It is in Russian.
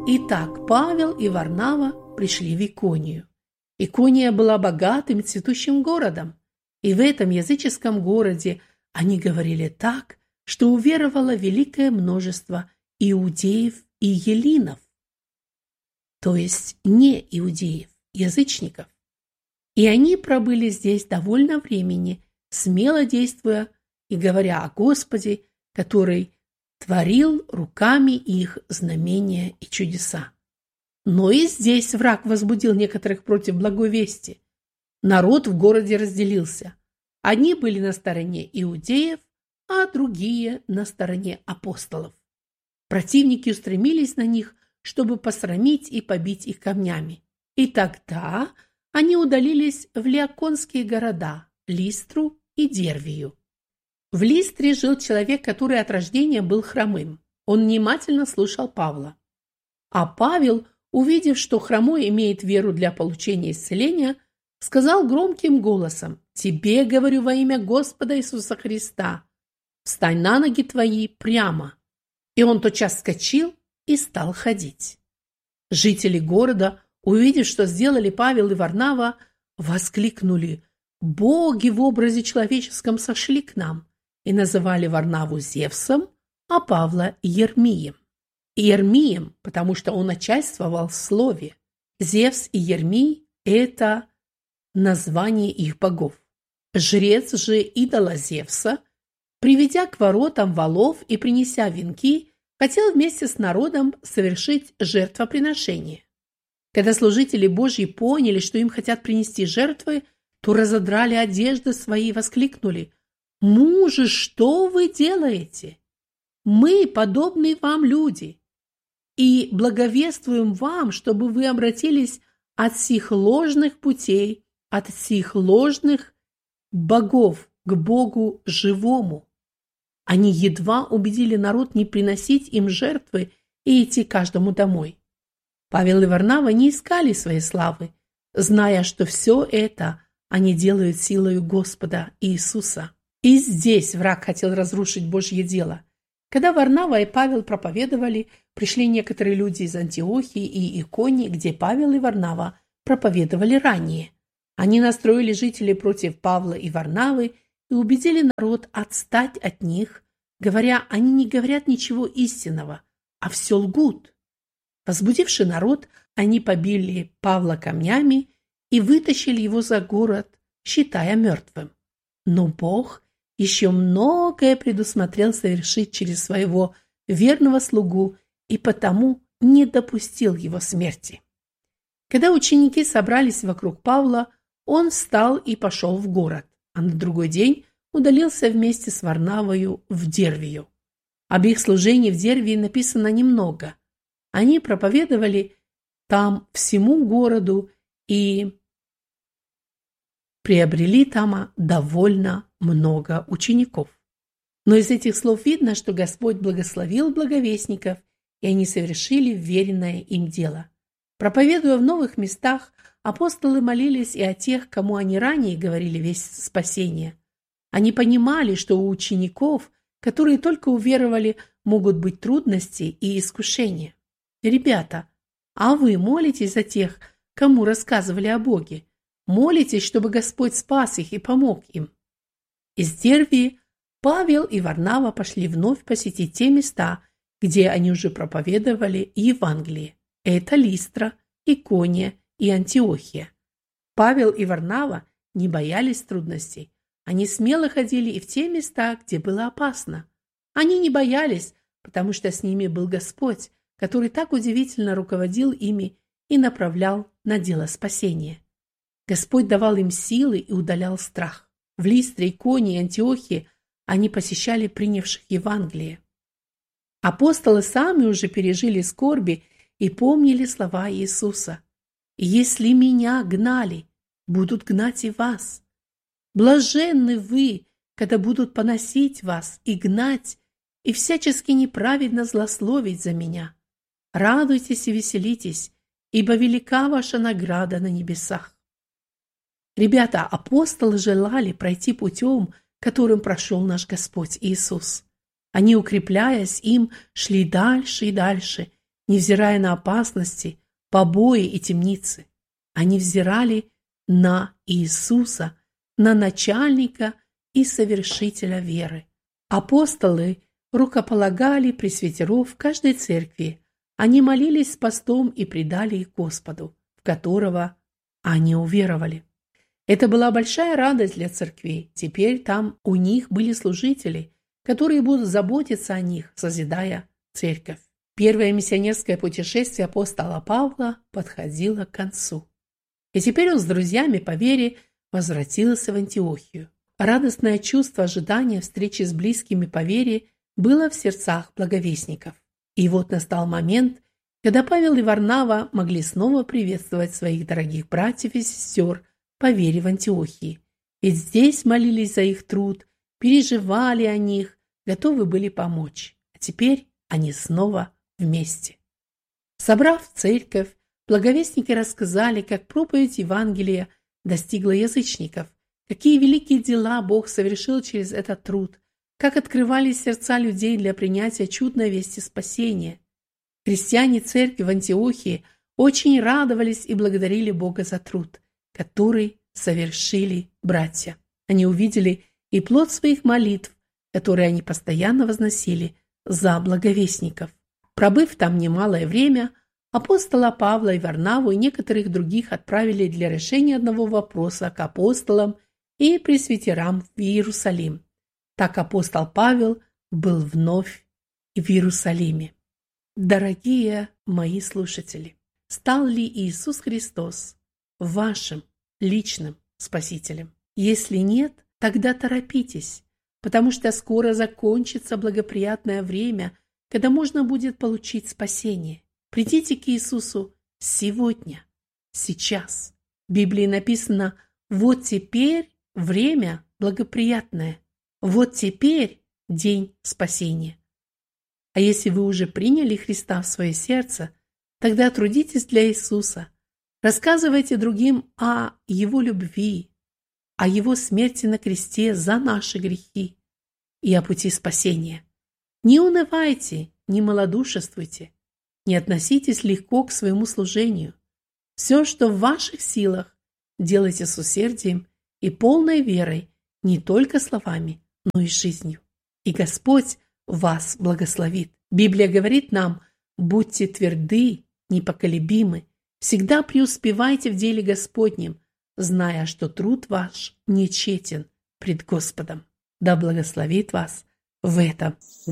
Итак, Павел и Варнава пришли в Иконию. Икония была богатым и цветущим городом, и в этом языческом городе они говорили так, что уверовало великое множество иудеев и елинов, то есть не иудеев, язычников. И они пробыли здесь довольно времени, смело действуя и говоря о Господе, который творил руками их знамения и чудеса. Но и здесь враг возбудил некоторых против благой вести. Народ в городе разделился. Одни были на стороне иудеев, а другие на стороне апостолов. Противники устремились на них, чтобы посрамить и побить их камнями. И тогда они удалились в лиаконские города Листру и Дервию. В Листре жил человек, который от рождения был хромым. Он внимательно слушал Павла. А Павел, увидев, что хромой имеет веру для получения исцеления, сказал громким голосом: «Тебе говорю во имя Господа Иисуса Христа, встань на ноги твои прямо». И он тотчас вскочил и стал ходить. Жители города, увидев, что сделали Павел и Варнава, воскликнули: «Боги в образе человеческом сошли к нам», и называли Варнаву Зевсом, а Павла Ермием. Ермием, потому что он начальствовал в слове. Зевс и Ермий – это название их богов. Жрец же идола Зевса, приведя к воротам волов и принеся венки, хотел вместе с народом совершить жертвоприношение. Когда служители Божьи поняли, что им хотят принести жертвы, то разодрали одежды свои и воскликнули: «Мужи, что вы делаете? Мы подобные вам люди, и благовествуем вам, чтобы вы обратились от сих ложных путей, от сих ложных богов к Богу живому». Они едва убедили народ не приносить им жертвы и идти каждому домой. Павел и Варнава не искали своей славы, зная, что все это они делают силою Господа Иисуса. И здесь враг хотел разрушить Божье дело. Когда Варнава и Павел проповедовали, пришли некоторые люди из Антиохии и Иконии, где Павел и Варнава проповедовали ранее. Они настроили жителей против Павла и Варнавы и убедили народ отстать от них, говоря: они не говорят ничего истинного, а все лгут. Возбудивший народ, они побили Павла камнями и вытащили его за город, считая мертвым. Но Бог еще многое предусмотрел совершить через своего верного слугу и потому не допустил его смерти. Когда ученики собрались вокруг Павла, он встал и пошел в город, а на другой день удалился вместе с Варнавою в Дервию. Об их служении в Дервии написано немного. Они проповедовали там всему городу и приобрели там довольно много учеников. Но из этих слов видно, что Господь благословил благовестников, и они совершили веренное им дело. Проповедуя в новых местах, апостолы молились и о тех, кому они ранее говорили весть спасения. Они понимали, что у учеников, которые только уверовали, могут быть трудности и искушения. Ребята, а вы молитесь за тех, кому рассказывали о Боге? Молитесь, чтобы Господь спас их и помог им? Из Дервии Павел и Варнава пошли вновь посетить те места, где они уже проповедовали Евангелие. Это Листра, Икония и Антиохия. Павел и Варнава не боялись трудностей. Они смело ходили и в те места, где было опасно. Они не боялись, потому что с ними был Господь, который так удивительно руководил ими и направлял на дело спасения. Господь давал им силы и удалял страх. В Листре, Иконии и Антиохии они посещали принявших Евангелие. Апостолы сами уже пережили скорби и помнили слова Иисуса: «Если меня гнали, будут гнать и вас. Блаженны вы, когда будут поносить вас и гнать, и всячески неправедно злословить за меня. Радуйтесь и веселитесь, ибо велика ваша награда на небесах». Ребята, апостолы желали пройти путем, которым прошел наш Господь Иисус. Они, укрепляясь им, шли дальше и дальше, невзирая на опасности, побои и темницы. Они взирали на Иисуса, на начальника и совершителя веры. Апостолы рукополагали пресвитеров в каждой церкви. Они молились с постом и предали их Господу, в которого они уверовали. Это была большая радость для церквей. Теперь там у них были служители, которые будут заботиться о них, созидая церковь. Первое миссионерское путешествие апостола Павла подходило к концу. И теперь он с друзьями по вере возвратился в Антиохию. Радостное чувство ожидания встречи с близкими по вере было в сердцах благовестников. И вот настал момент, когда Павел и Варнава могли снова приветствовать своих дорогих братьев и сестер по вере в Антиохии. Ведь здесь молились за их труд, переживали о них, готовы были помочь. А теперь они снова вместе. Собрав церковь, благовестники рассказали, как проповедь Евангелия достигла язычников, какие великие дела Бог совершил через этот труд, как открывались сердца людей для принятия чудной вести спасения. Христиане церкви в Антиохии очень радовались и благодарили Бога за труд, который совершили братья. Они увидели и плод своих молитв, которые они постоянно возносили за благовестников. Пробыв там немалое время, апостола Павла и Варнаву и некоторых других отправили для решения одного вопроса к апостолам и пресвитерам в Иерусалим. Так апостол Павел был вновь в Иерусалиме. Дорогие мои слушатели, стал ли Иисус Христос вашим личным Спасителем? Если нет, тогда торопитесь, потому что скоро закончится благоприятное время, когда можно будет получить спасение. Придите к Иисусу сегодня, сейчас. В Библии написано: «Вот теперь время благоприятное, вот теперь день спасения». А если вы уже приняли Христа в свое сердце, тогда трудитесь для Иисуса. Рассказывайте другим о Его любви, о Его смерти на кресте за наши грехи и о пути спасения. Не унывайте, не малодушествуйте, не относитесь легко к своему служению. Все, что в ваших силах, делайте с усердием и полной верой, не только словами, но и жизнью. И Господь вас благословит. Библия говорит нам: будьте тверды, непоколебимы, всегда преуспевайте в деле Господнем, зная, что труд ваш не тщетен пред Господом. Да благословит вас в этом